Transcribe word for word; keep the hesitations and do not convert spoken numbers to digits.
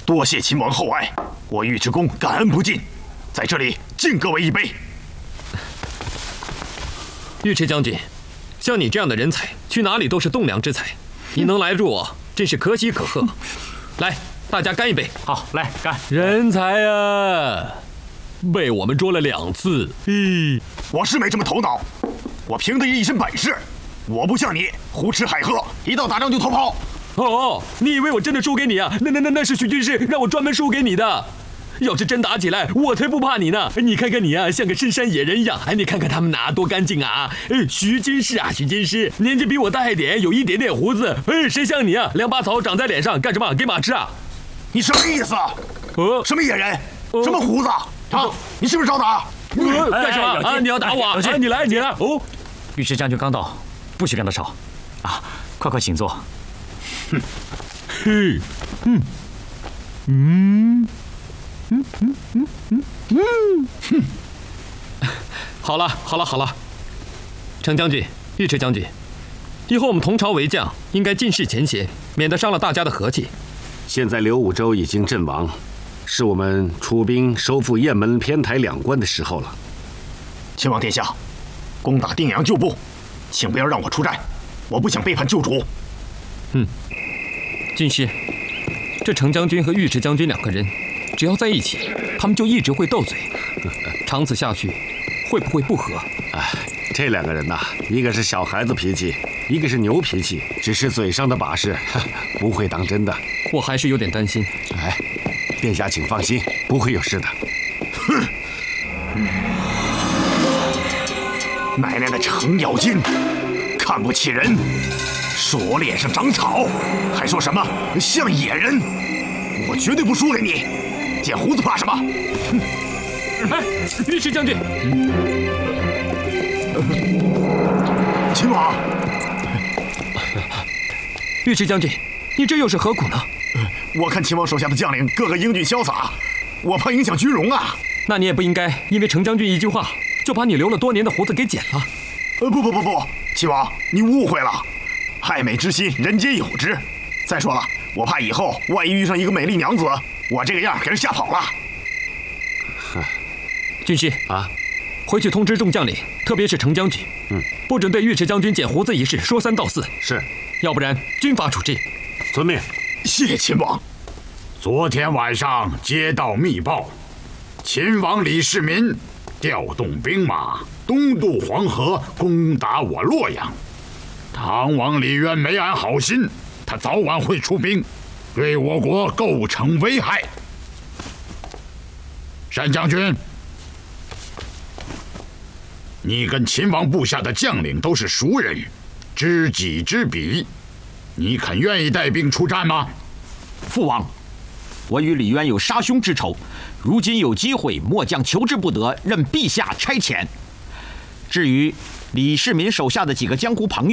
多谢秦王厚爱，我尉迟恭感恩不尽，在这里敬各位一杯。 尉迟将军，像你这样的人才，去哪里都是栋梁之才，你能来助我，真是可喜可贺。来，大家干一杯！ 好，来干！ 人才啊，被我们捉了两次。嘿， 我是没这么头脑，我凭的一身本事，我不像你胡吃海喝，一到打仗就逃跑。 哦，你以为我真的输给你啊？那那那那是徐军师让我专门输给你的。要是真打起来，我才不怕你呢！你看看你啊，像个深山野人一样。哎，你看看他们哪多干净啊！哎，徐军师啊，徐军师，年纪比我大一点，有一点点胡子。哎，谁像你啊？两把草长在脸上，干什么？给马吃啊？ 你什么意思？ 呃， 什么野人？ 呃、 什么胡子？啊！你是不是找打？ 呃、干什么啊？你要打我？啊，你来，你来！哦， 尉迟将军刚到，不许跟他吵。啊，快快请坐。 哼，嘿，嗯，嗯。嗯嗯嗯嗯嗯，哼！好了好了好了，程将军、尉迟将军，以后我们同朝为将，应该尽释前嫌，免得伤了大家的和气。 现在刘武周已经阵亡，是我们出兵收复雁门、偏台两关的时候了。 秦王殿下，攻打定阳旧部，请不要让我出战，我不想背叛旧主。 嗯，军师，这程将军和尉迟将军两个人。只要在一起，他们就一直会斗嘴，长此下去，会不会不和？ 哎，这两个人呐，一个是小孩子脾气，一个是牛脾气，只是嘴上的把式，不会当真的。 我还是有点担心。 哎，殿下请放心，不会有事的。 哼！奶奶的程咬金，看不起人，说我脸上长草，还说什么像野人，我绝对不输给你。剪胡子怕什么？ 哎，尉迟将军， 秦王， 尉迟将军，你这又是何苦呢？ 我看秦王手下的将领个个英俊潇洒，我怕影响军容啊。 那你也不应该因为程将军一句话，就把你留了多年的胡子给剪了。 呃，不不不不，秦王，你误会了，爱美之心，人皆有之。再说了，我怕以后万一遇上一个美丽娘子。我这个样给人吓跑了。 军师啊， 回去通知众将领，特别是程将军， 嗯， 不准对尉迟将军剪胡子一事说三道四。 是， 要不然军法处置。 遵命。 谢秦王。 昨天晚上接到密报，秦王李世民调动兵马东渡黄河，攻打我洛阳。唐王李渊没安好心，他早晚会出兵。对我国构成危害。单将军，你跟秦王部下的将领都是熟人，知己知彼，你肯愿意带兵出战吗？ 父王，我与李渊有杀兄之仇，如今有机会，末将求之不得，任陛下差遣。至于李世民手下的几个江湖朋友，